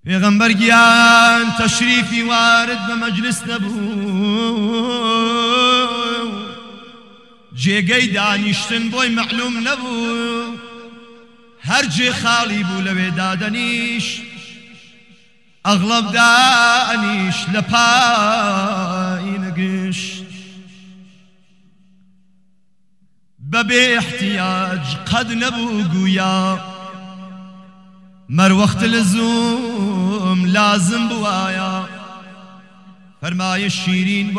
پێغەمبەر گیان تەشریفی وارد بە مەجلس نەبوو جێگەی دانیشتن بۆی مەعلوم نەبوو هەر جێ خاڵی بوو لەوێ دادەنیش ئەغڵەب دانیش لە پای نەگەشت بەبێ احتیاج قەد نەبوو گویا مەروەخت لزوم لازم بوایە فەرمایە شیرین